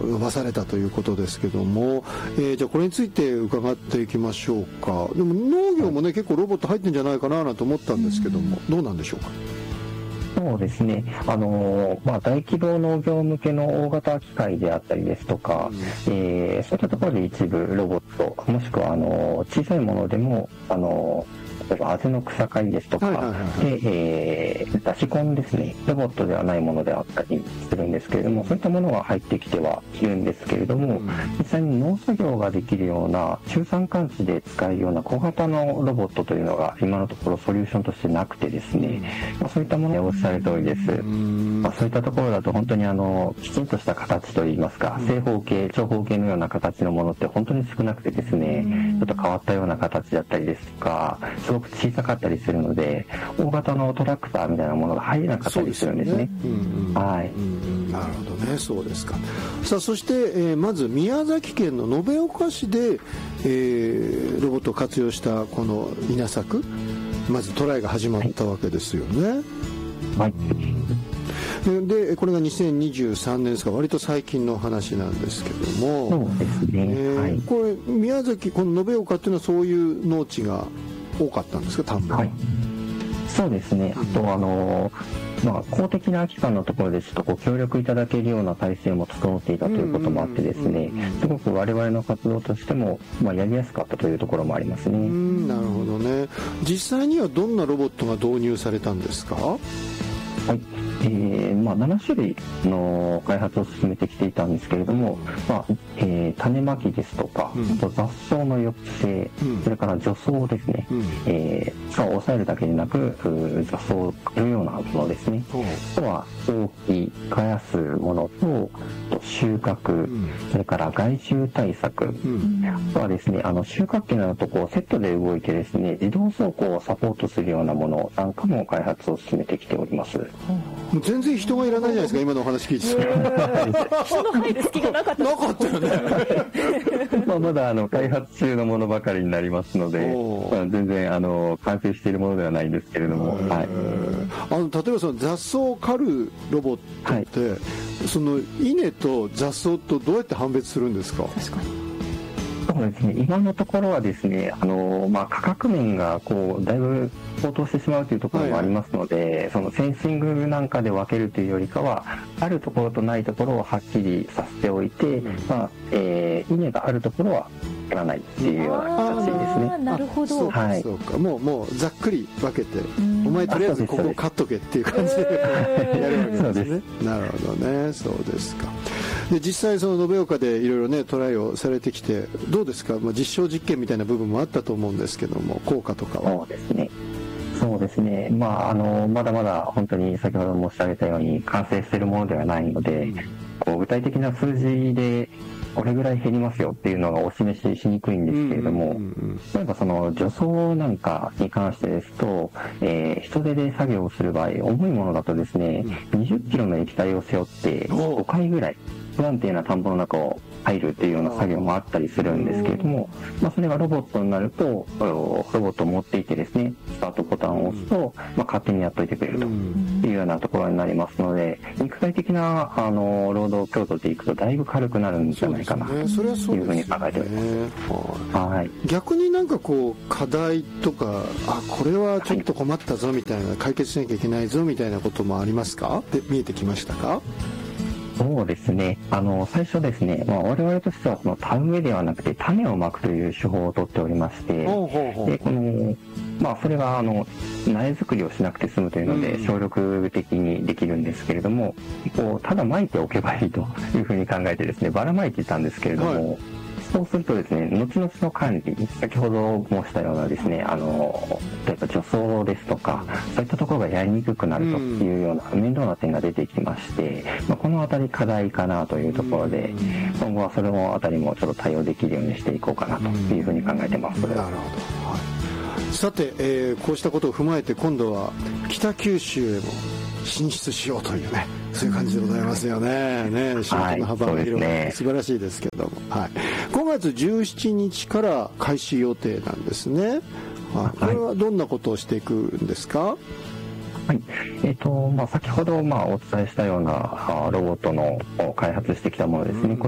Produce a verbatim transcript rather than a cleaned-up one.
伸ばされたということですけども、えー、じゃあこれについて伺っていきましょうか。でも農業もね結構ロボット入ってんじゃないかななんて思ったんですけども、どうなんでしょうか。 そうですね、あのーまあ、大規模農業向けの大型機械であったりですとか、うんえー、そういったところで一部ロボットもしくはあのー小さいものでもあのー例えばあぜの草刈りですとか、はいはいはいはい、で、えー、出し込んですね、ロボットではないものであったりするんですけれども、そういったものが入ってきてはいるんですけれども、うん、実際に農作業ができるような中山間地で使えるような小型のロボットというのが今のところソリューションとしてなくてですね、まあ、そういったものをおっしゃる通りです、うんまあ、そういったところだと本当にあのきちんとした形といいますか、うん、正方形長方形のような形のものって本当に少なくてですね、うん、ちょっと変わったような形だったりですとかすごく小さかったりするので大型のトラクターみたいなものが入れなかったりするんですね。 はい。なるほどね、そうですか。さあそして、えー、まず宮崎県の延岡市で、えー、ロボットを活用したこの稲作まずトライが始まったわけですよね。 はい。 で, でこれがにせんにじゅうさんねんですが割と最近の話なんですけども、 そうですね、えーはい、 これ宮崎この延岡っていうのはそういう農地が多かったんですか、田んぼは。 はい、そうですね。あと、うん、あのまあ、公的な機関のところでちょっとご協力いただけるような体制も整っていたということもあってですね、すごく我々の活動としても、まあ、やりやすかったというところもありますね。うん、なるほどね。実際にはどんなロボットが導入されたんですか？ はい、えーまあ、ななしゅるいの開発を進めてきていたんですけれども、まあえー、種まきですとか、うん、あと雑草の抑制、うん、それから除草ですね、うんえー、草を抑えるだけでなく雑草を刈るようなものですね、うん、あとは大き生やすものと収穫、うん、それから害虫対策、うん、あとはですねあの収穫機などとこうセットで動いてですね自動走行をサポートするようなものなんかも開発を進めてきております。 もう全然人がいらないじゃないですか、今のお話聞いて。 人の入る隙がなかった。 なかったよね。 まあまだあの開発中のものばかりになりますので、まあ、全然あの完成しているものではないんですけれども、はい、 あの例えばその雑草を刈るロボットって、はい、その稲と雑草とどうやって判別するんですか？ 確かに。 そうですね、今のところはですね、あのまあ、価格面がこうだいぶ高騰してしまうというところもありますので、はいはい、そのセンシングなんかで分けるというよりかはあるところとないところをはっきりさせておいて、うんまあえー、稲があるところはやらないっていうような形ですね。 なるほど。 そうか、そうか、もうもうざっくり分けて、お前とりあえずここ買っとけっていう感じでやるわけですね。なるほどね、そうですか。で実際その延岡でいろいろねトライをされてきてどうですか、まあ、実証実験みたいな部分もあったと思うんですけども効果とかは。 そうですねそうですね、まあ、あのまだまだ本当に先ほど申し上げたように完成しているものではないので、うん、こう具体的な数字でこれぐらい減りますよっていうのがお示ししにくいんですけれども、例えばその除草なんかに関してですと、えー、人手で作業をする場合重いものだとですね、うん、にじゅっキロの液体を背負ってごかいぐらい不安定な田んぼの中を入るっていうような作業もあったりするんですけれども、まあ、それがロボットになるとロボットを持っていてですねスタートボタンを押すと、まあ、勝手にやっといてくれるというようなところになりますので、肉体的なあの労働強度でいくとだいぶ軽くなるんじゃないかなというふうに考えております。はい、 逆になんかこう課題とかあこれはちょっと困ったぞみたいな、はい、解決しなきゃいけないぞみたいなこともありますか？で見えてきましたか？ そうですね、あの最初ですね、まあ、我々としてはその田植えではなくて種をまくという手法をとっておりまして、でこのまあ、それがあの苗作りをしなくて済むというので、うん、省力的にできるんですけれども、こうただ撒いておけばいいというふうに考えてですねばらまいていたんですけれども、はい、そうするとですね後々の管理、先ほど申したようなですねあの例えば除草ですとかそういったところがやりにくくなるというような面倒な点が出てきまして、まあ、このあたり課題かなというところで、今後はそれのあたりもちょっと対応できるようにしていこうかなというふうに考えてます。 なるほど、はい、さて、えー、こうしたことを踏まえて今度は北九州へも進出しようというね、そういう感じでございますよね。ね、仕事の幅が広がって、素晴らしいですけども、はい、ごがつじゅうしちにちから開始予定なんですね。はい、これはどんなことをしていくんですか？ はい、えーとまあ、先ほどまあお伝えしたようなロボットの開発してきたものですね、うん、こ